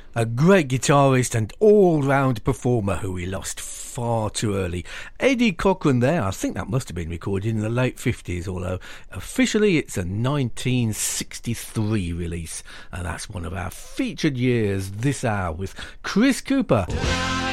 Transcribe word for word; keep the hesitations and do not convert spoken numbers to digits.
A great guitarist and all-round performer who we lost far too early. Eddie Cochran there. I think that must have been recorded in the late fifties, although officially it's a nineteen sixty-three release. And that's one of our featured years this hour with Chris Cooper.